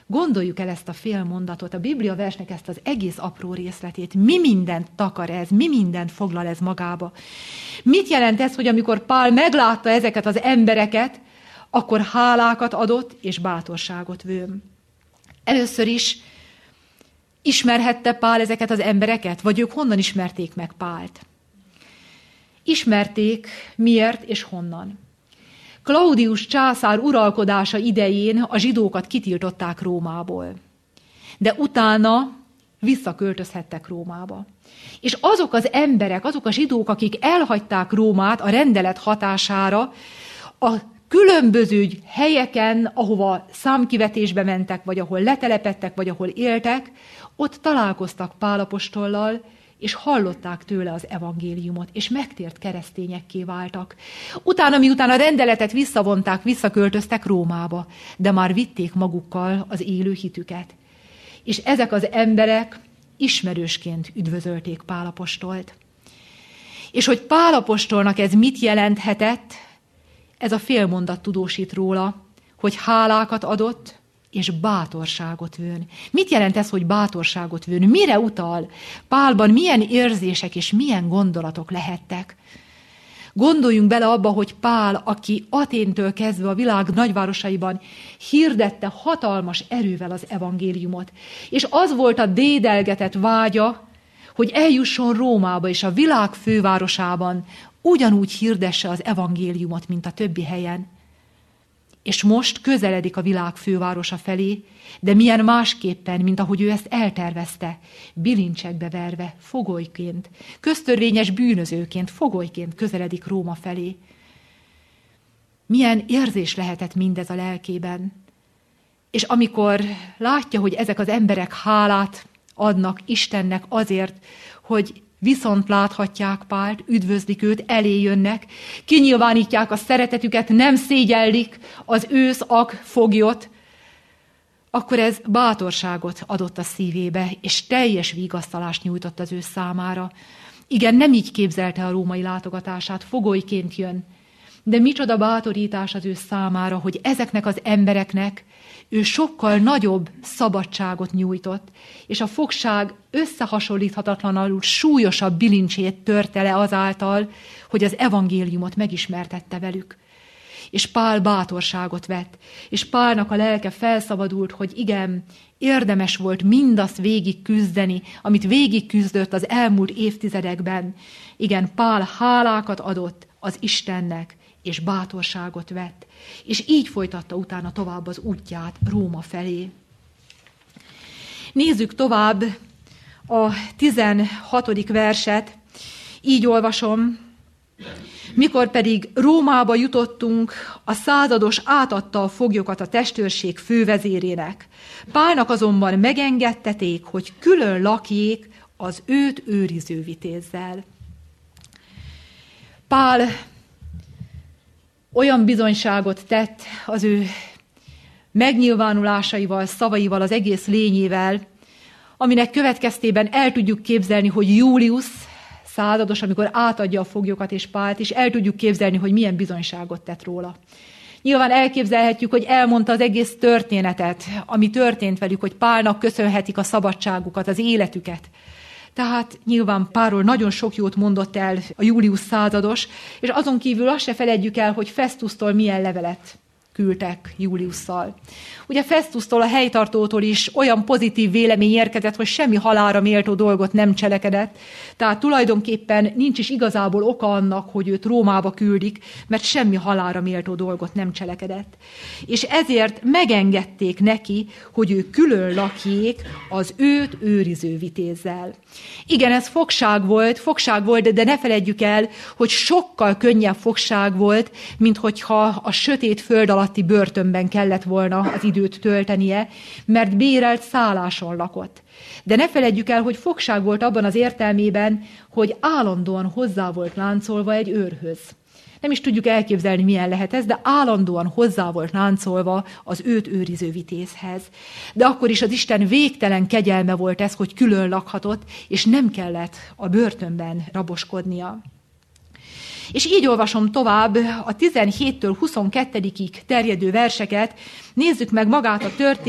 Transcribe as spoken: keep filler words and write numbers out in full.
Gondoljuk el ezt a fél mondatot, a Biblia versnek ezt az egész apró részletét. Mi mindent takar ez, mi mindent foglal ez magába. Mit jelent ez, hogy amikor Pál meglátta ezeket az embereket, akkor hálákat adott és bátorságot vőm. Először is ismerhette Pál ezeket az embereket, vagy ők honnan ismerték meg Pált? Ismerték, miért és honnan. Klaudius császár uralkodása idején a zsidókat kitiltották Rómából, de utána visszaköltözhettek Rómába. És azok az emberek, azok a zsidók, akik elhagyták Rómát a rendelet hatására, a különböző helyeken, ahova számkivetésbe mentek, vagy ahol letelepedtek, vagy ahol éltek, ott találkoztak Pál apostollal, és hallották tőle az evangéliumot, és megtért keresztényekké váltak. Utána, miután a rendeletet visszavonták, visszaköltöztek Rómába, de már vitték magukkal az élő hitüket. És ezek az emberek ismerősként üdvözölték Pál apostolt. És hogy Pál apostolnak ez mit jelenthetett, ez a félmondat tudósít róla, hogy hálákat adott, és bátorságot vőn. Mit jelent ez, hogy bátorságot vőn? Mire utal? Pálban milyen érzések és milyen gondolatok lehettek? Gondoljunk bele abba, hogy Pál, aki Aténtől kezdve a világ nagyvárosaiban hirdette hatalmas erővel az evangéliumot, és az volt a dédelgetett vágya, hogy eljusson Rómába és a világ fővárosában ugyanúgy hirdesse az evangéliumot, mint a többi helyen. És most közeledik a világ fővárosa felé, de milyen másképpen, mint ahogy ő ezt eltervezte, bilincsekbe verve, fogolyként, köztörvényes bűnözőként, fogolyként közeledik Róma felé. Milyen érzés lehetett mindez a lelkében. És amikor látja, hogy ezek az emberek hálát adnak Istennek azért, hogy viszont láthatják Pált, üdvözlik őt, elé jönnek, kinyilvánítják a szeretetüket, nem szégyellik az ősz-ak foglyot, akkor ez bátorságot adott a szívébe, és teljes vigasztalást nyújtott az ő számára. Igen, nem így képzelte a római látogatását, fogolyként jön, de micsoda bátorítás az ő számára, hogy ezeknek az embereknek ő sokkal nagyobb szabadságot nyújtott, és a fogság összehasonlíthatatlanul súlyosabb bilincsét törte le azáltal, hogy az evangéliumot megismertette velük. És Pál bátorságot vett, és Pálnak a lelke felszabadult, hogy igen, érdemes volt mindazt végig küzdeni, amit végig küzdött az elmúlt évtizedekben. Igen, Pál hálákat adott az Istennek, és bátorságot vett. És így folytatta utána tovább az útját Róma felé. Nézzük tovább a tizenhatodik verset. Így olvasom. Mikor pedig Rómába jutottunk, a százados átadta a foglyokat a testőrség fővezérének. Pálnak azonban megengedteték, hogy külön lakjék az őt őriző vitézzel. Pál olyan bizonyságot tett az ő megnyilvánulásaival, szavaival, az egész lényével, aminek következtében el tudjuk képzelni, hogy Július százados, amikor átadja a foglyokat és Pált, és el tudjuk képzelni, hogy milyen bizonyságot tett róla. Nyilván elképzelhetjük, hogy elmondta az egész történetet, ami történt velük, hogy Pálnak köszönhetik a szabadságukat, az életüket. Tehát nyilván Pálról nagyon sok jót mondott el a Július százados, és azon kívül azt se feledjük el, hogy Festusztól milyen levelet küldtek Júliusszal. Ugye Festusztól, a helytartótól is olyan pozitív vélemény érkezett, hogy semmi halálra méltó dolgot nem cselekedett, tehát tulajdonképpen nincs is igazából oka annak, hogy őt Rómába küldik, mert semmi halálra méltó dolgot nem cselekedett. És ezért megengedték neki, hogy ő külön lakjék az őt őriző vitézzel. Igen, ez fogság volt, fogság volt, de ne feledjük el, hogy sokkal könnyebb fogság volt, mint hogyha a sötét föld alatti börtönben kellett volna az időt töltenie, mert bérelt szálláson lakott. De ne feledjük el, hogy fogság volt abban az értelmében, hogy állandóan hozzá volt láncolva egy őrhöz. Nem is tudjuk elképzelni, milyen lehet ez, de állandóan hozzá volt láncolva az őt őriző vitézhez. De akkor is az Isten végtelen kegyelme volt ez, hogy külön lakhatott, és nem kellett a börtönben raboskodnia. És így olvasom tovább a tizenhéttől huszonkettőig terjedő verseket, nézzük meg magát a történetet,